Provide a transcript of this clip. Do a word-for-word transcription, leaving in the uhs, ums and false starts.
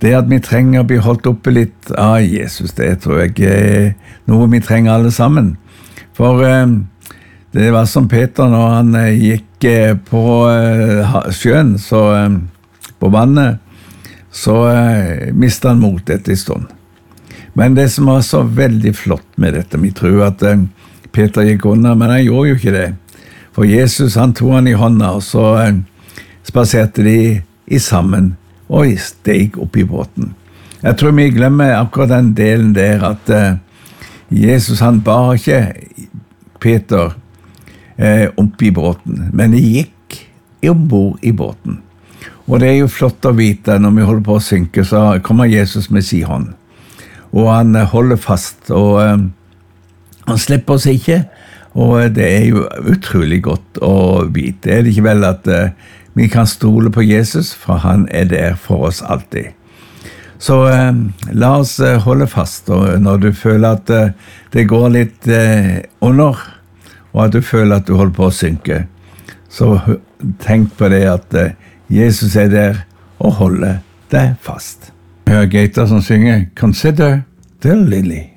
det at vi trenger å bli holdt oppe litt av Jesus, det tror jeg er noe vi trenger alle sammen. For eh, det var som Peter når han eh, gikk eh, på eh, sjøen, så, eh, på vannet, så eh, mistet han mot etter en stund. Men det som var så veldig flott med dette, vi tror at eh, Peter gikk under, men han gjorde jo ikke det. For Jesus, han tog han i hånda, og så eh, spaserte de i sammen, og steg opp i båten. Jeg tror vi glemmer akkurat den delen der, at eh, Jesus han bar ikke Peter eh, opp i båten, men de gikk ombord i båten. Og det er jo flott å vite, når vi holder på å synke, så kommer Jesus med sin hånd. Og han holder fast, og eh, han slipper oss ikke, og det er jo utrolig godt å vite. Det er det ikke vel at eh, vi kan stole på Jesus, for han er der for oss alltid. Så eh, la oss eh, holde fast, og når du føler at eh, det går litt eh, under, og at du føler at du holder på å synke, så tenk på det at eh, Jesus er der og holder deg fast. Hør Gator som synger, Consider the Lily.